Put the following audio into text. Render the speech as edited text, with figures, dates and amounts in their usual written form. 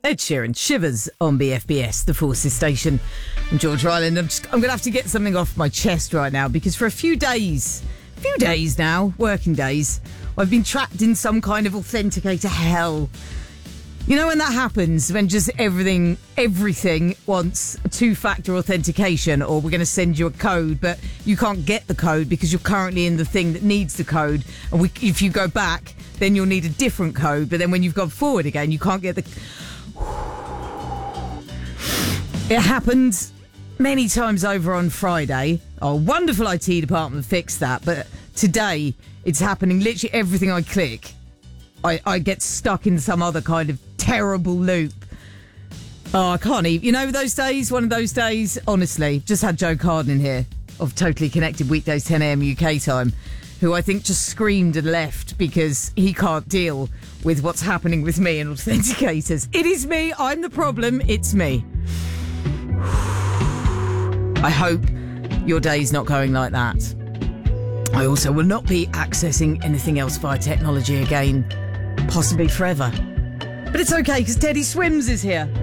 Ed Sheeran, Shivers on BFBS, the Forces Station. I'm George Ryland. I'm going to have to get something off my chest right now because for a few days now, working days, I've been trapped in some kind of authenticator hell. You know when that happens, when just everything wants a two-factor authentication, or we're going to send you a code, but you can't get the code because you're currently in the thing that needs the code. And if you go back, then you'll need a different code. But then when you've gone forward again, you can't get the... It happened many times over on Friday. Our wonderful IT department fixed that. But today, it's happening. Literally everything I click, I get stuck in some other kind of terrible loop. Oh, I can't even. You know those days? One of those days, honestly. Just had Joe Carden in here of Totally Connected weekdays 10am UK time, who I think just screamed and left because he can't deal with what's happening with me and authenticators. It is me. I'm the problem. It's me. I hope your day's not going like that. I also will not be accessing anything else via technology again, possibly forever. But it's okay because Teddy Swims is here.